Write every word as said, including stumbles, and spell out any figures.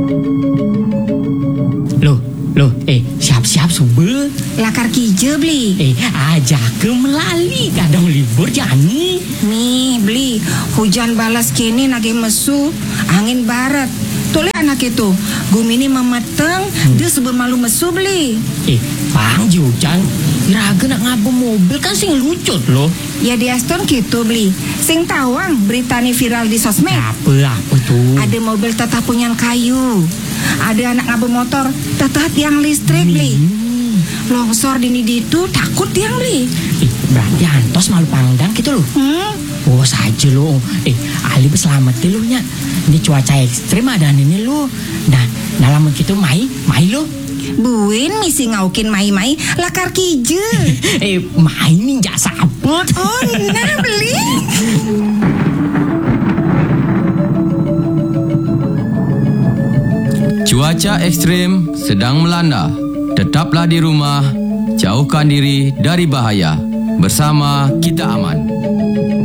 Loh, loh, eh, siap-siap subuh. Lakar kija beli. Eh, ajak ke melali kadang libur jani. Nih beli, hujan balas kini nage mesu, angin barat. Toleh anak itu, gumini memeteng, hmm. dia sebelum malu mesu beli. Eh, Bang Jujan, iraga nak ngabo mobil kan sing lucut loh. Ya di Aston gitu beli, sing tawang berita nih viral di sosmed. Apa apa tuh? Ada mobil tetap punya kayu, ada anak ngabo motor tetap tiang listrik beli. Hmm. Longsor dini ditu takut tiang beli. Eh, berarti antos malu pandang gitu loh. Hmm. Oh saja lo, eh Ali berselamat deh lo nya. Ini cuaca ekstrim ada ini lo. Nah, dalam gitu mai, mai lo. Buin misi ngaukin mai-mai lakar kije. eh mai nih jak sabut. Oh nah beli. Cuaca ekstrim sedang melanda. Tetaplah di rumah, jauhkan diri dari bahaya. Bersama kita aman.